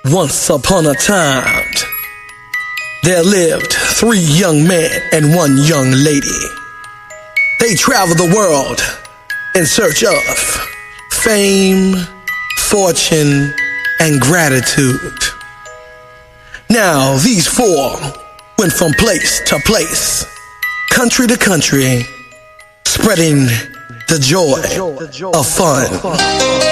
Once upon a time, there lived 3 young men and 1 young lady. They traveled the world in search of fame, fortune, and gratitude. Now, these 4 went from place to place, country to country, spreading the joy of fun.